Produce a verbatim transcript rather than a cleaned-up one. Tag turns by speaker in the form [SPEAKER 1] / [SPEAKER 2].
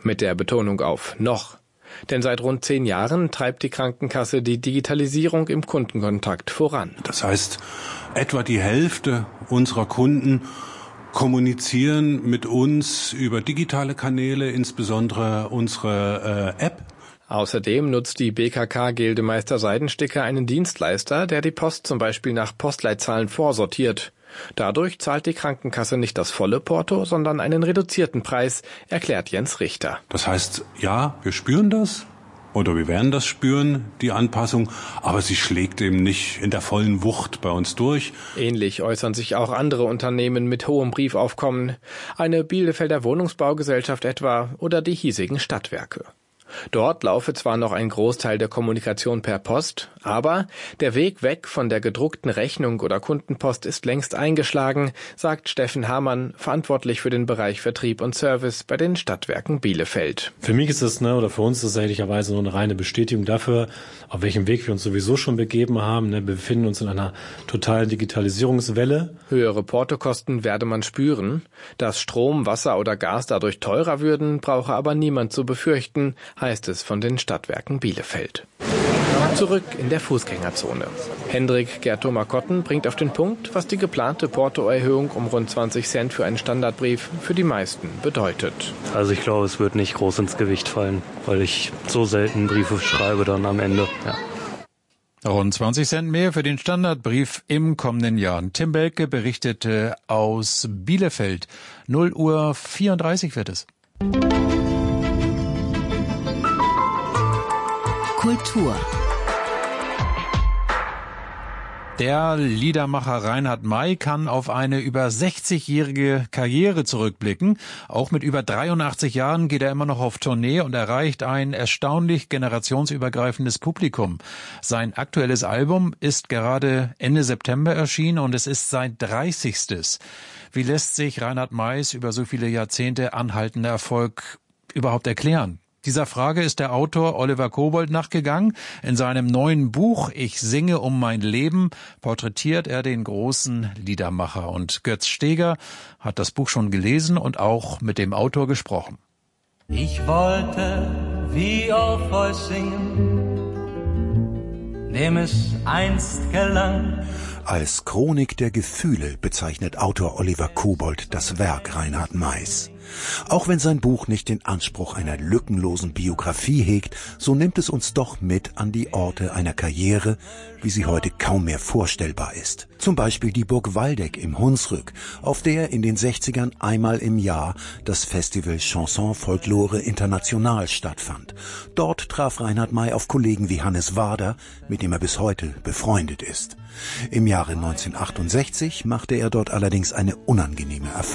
[SPEAKER 1] Mit der Betonung auf noch. Denn seit rund zehn Jahren treibt die Krankenkasse die Digitalisierung im Kundenkontakt voran.
[SPEAKER 2] Das heißt, etwa die Hälfte unserer Kunden kommunizieren mit uns über digitale Kanäle, insbesondere unsere äh, App.
[SPEAKER 1] Außerdem nutzt die B K K-Gilde Meister Seidensticker einen Dienstleister, der die Post zum Beispiel nach Postleitzahlen vorsortiert. Dadurch zahlt die Krankenkasse nicht das volle Porto, sondern einen reduzierten Preis, erklärt Jens Richter.
[SPEAKER 2] Das heißt, ja, wir spüren das oder wir werden das spüren, die Anpassung, aber sie schlägt eben nicht in der vollen Wucht bei uns durch.
[SPEAKER 1] Ähnlich äußern sich auch andere Unternehmen mit hohem Briefaufkommen, eine Bielefelder Wohnungsbaugesellschaft etwa oder die hiesigen Stadtwerke. Dort laufe zwar noch ein Großteil der Kommunikation per Post, aber der Weg weg von der gedruckten Rechnung oder Kundenpost ist längst eingeschlagen, sagt Steffen Hamann, verantwortlich für den Bereich Vertrieb und Service bei den Stadtwerken Bielefeld.
[SPEAKER 3] Für mich ist es, ne, oder für uns ist es ehrlicherweise nur eine reine Bestätigung dafür, auf welchem Weg wir uns sowieso schon begeben haben. Ne. Wir befinden uns in einer totalen Digitalisierungswelle.
[SPEAKER 1] Höhere Portokosten werde man spüren. Dass Strom, Wasser oder Gas dadurch teurer würden, brauche aber niemand zu befürchten, heißt es von den Stadtwerken Bielefeld. Zurück in der Fußgängerzone. Hendrik Gertomer-Kotten bringt auf den Punkt, was die geplante Portoerhöhung um rund zwanzig Cent für einen Standardbrief für die meisten bedeutet.
[SPEAKER 4] Also ich glaube, es wird nicht groß ins Gewicht fallen, weil ich so selten Briefe schreibe dann am Ende. Ja.
[SPEAKER 5] Rund zwanzig Cent mehr für den Standardbrief im kommenden Jahr. Tim Belke berichtete aus Bielefeld. null Uhr vierunddreißig wird es.
[SPEAKER 6] Kultur.
[SPEAKER 5] Der Liedermacher Reinhard May kann auf eine über sechzigjährige Karriere zurückblicken. Auch mit über dreiundachtzig Jahren geht er immer noch auf Tournee und erreicht ein erstaunlich generationsübergreifendes Publikum. Sein aktuelles Album ist gerade Ende September erschienen und es ist sein dreißigstes. Wie lässt sich Reinhard Mays über so viele Jahrzehnte anhaltender Erfolg überhaupt erklären? Dieser Frage ist der Autor Oliver Kobold nachgegangen. In seinem neuen Buch Ich singe um mein Leben porträtiert er den großen Liedermacher. Und Götz Steger hat das Buch schon gelesen und auch mit dem Autor gesprochen.
[SPEAKER 7] Ich wollte wie Orpheus singen, dem es einst gelang.
[SPEAKER 8] Als Chronik der Gefühle bezeichnet Autor Oliver Kobold das Werk Reinhard Mays. Auch wenn sein Buch nicht den Anspruch einer lückenlosen Biografie hegt, so nimmt es uns doch mit an die Orte einer Karriere, wie sie heute kaum mehr vorstellbar ist. Zum Beispiel die Burg Waldeck im Hunsrück, auf der in den sechzigern einmal im Jahr das Festival Chanson Folklore International stattfand. Dort traf Reinhard May auf Kollegen wie Hannes Wader, mit dem er bis heute befreundet ist. Im Jahre neunzehnhundertachtundsechzig machte er dort allerdings eine unangenehme Erfahrung.